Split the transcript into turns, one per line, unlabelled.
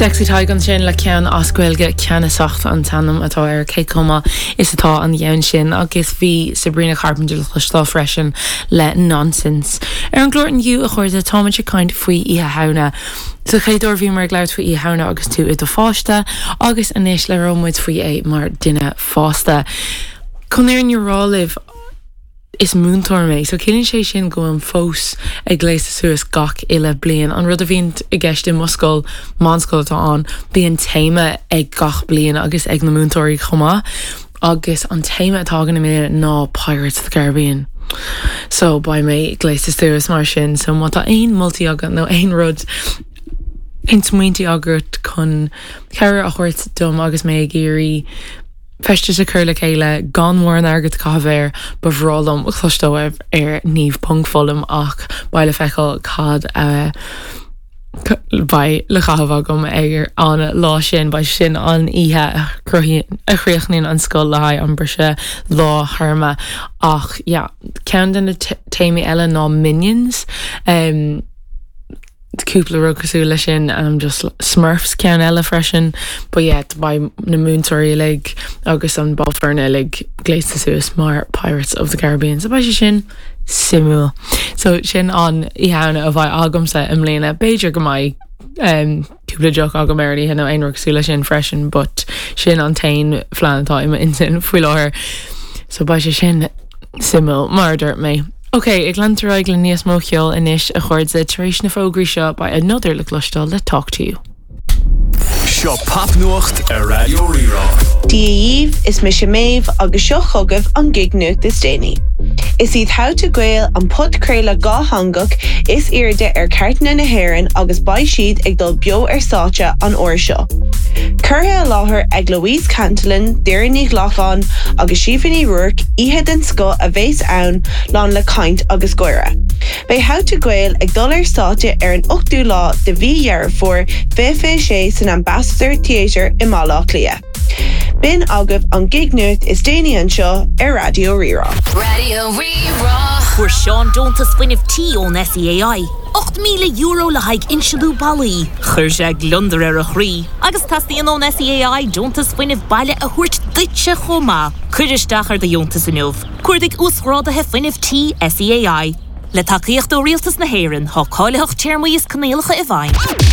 Sexy Tiger an sin le cean ascuilge ceanna sacht an tanam atá ar cé cuma is atá an dheann sin agus bhí Sabrina Carpenter le chlustá freisin le Nonsense. Ar an glóir an dú a chuirde táid kind faoi ihe hauna. So chéadúir bhí mar gleid faoi hauna agus tú i do fásta agus inis le rommuid faoi é mar duine fásta. Chun ar an rálih is múntóir mé, so cílinn sé sin go an fós ag gléiste suas gach ile blian. An rud a bhín i gceiste muscol mánscoil atá an, bhíon téime ag gach blian agus ag na múntóirí chumá, agus an téime atá gan na mé ná Pirates of the Caribbean. So ba mé gléiste suas mar sin, so má tá aon multi agat nó aon rud in smuointí agat chun ceir a chuirt dom agus mé géirí Feste se curla céile gan mór an agat cábhéir ba bhrálam chlustóibh ar níomh pongfolum ach baile fechail cad ba le chahabhagam ar an lá sin ba sin an ihe a chríochnaín an scoil le haid an brise lá tharma ach cean den na téimi eile ná Minions cúpla rugusú lei sin just Smurfs cean eile freisin, but by na múntóirí lig agus an báferne lig gléiste suas mar Pirates of the Caribbean. So ba sin simú. So sin an ihanna a bhaid agamsa im léana Beiidir go mai cúpla joch agam airí hena ein rugusú lei sin freisin, but sin an tain fleanatá ima intin fuil láir. So ba sin simú mar dúirt mé. Okay, ag lantará le níos mó cheol inis a chuirde taréis na fógraí seo by another le clostal let talk to you.
Seo papnuacht a Radio Rirá.
Díomh is mis méh agus seo chugah an gignucht is déine. Is iad how to gail an podcréile gá hangach is irde ar cartna na héireann agus ba siad ag dul bio ar sáte an uair seo. Curtha láthair ag Louise Cantillon, Deireadh Lachán agus Siobhan Rourke ihe den sco a bhés ann lán le caint agus goire. Bei how to gail ag dul ar sáte ar an 8ú lá de bhí dhearmh for sé san Ambassador Theatre i Málaach Lia. Bin agah an gignucht is déine an seo ar Radio Rirá.
Radio Rirá.
Fuair Sean Dontas fuinneamh tí ón SEAI. €8,000 le haig inseadú ballaí. Chuir sé glundar ar a chrí. Agus tastíon ón SEAI Dontas fuinneamh baile a thuirt duitse chomá. Cuiristeach ar de Dontas inniuh. Cuirdig úsrádathe fuinneamh tí SEAI. Le takeíocht ó rialtas na héireann, thá cáileach téirmí is canéalacha i bhain.